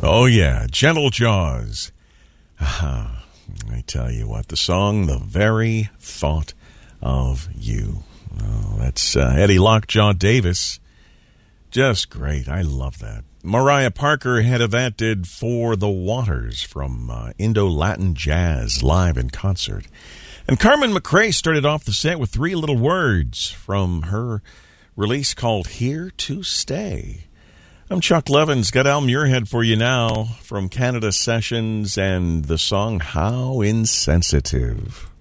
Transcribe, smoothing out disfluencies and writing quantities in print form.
Oh, yeah, Gentle Jaws. I tell you what, the song, The Very Thought of You. Oh, that's Eddie Lockjaw Davis. Just great. I love that. Mariah Parker ahead of that did For the Waters from Indo-Latin Jazz live in concert. And Carmen McRae started off the set with Three Little Words from her release called Here to Stay. I'm Chuck Levins. Got Al Muirhead for you now from Canada Sessions and the song How Insensitive.